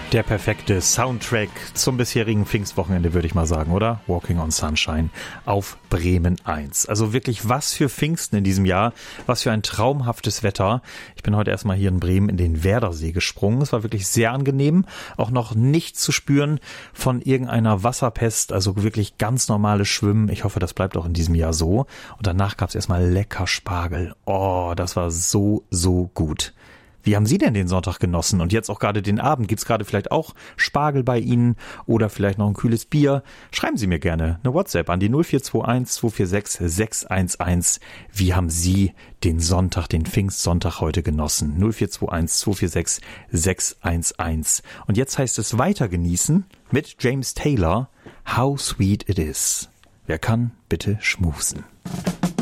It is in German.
Der perfekte Soundtrack zum bisherigen Pfingstwochenende, würde ich mal sagen, oder? Walking on Sunshine auf Bremen 1. Also wirklich was für Pfingsten in diesem Jahr, was für ein traumhaftes Wetter. Ich bin heute erstmal hier in Bremen in den Werdersee gesprungen. Es war wirklich sehr angenehm, auch noch nichts zu spüren von irgendeiner Wasserpest, also wirklich ganz normales Schwimmen. Ich hoffe, das bleibt auch in diesem Jahr so. Und danach gab es erstmal lecker Spargel. Oh, das war so gut. Wie haben Sie denn den Sonntag genossen? Und jetzt auch gerade den Abend. Gibt's gerade vielleicht auch Spargel bei Ihnen oder vielleicht noch ein kühles Bier? Schreiben Sie mir gerne eine WhatsApp an die 0421 246 611. Wie haben Sie den Sonntag, den Pfingstsonntag heute genossen? 0421 246 611. Und jetzt heißt es weiter genießen mit James Taylor. How sweet it is. Wer kann, bitte schmusen.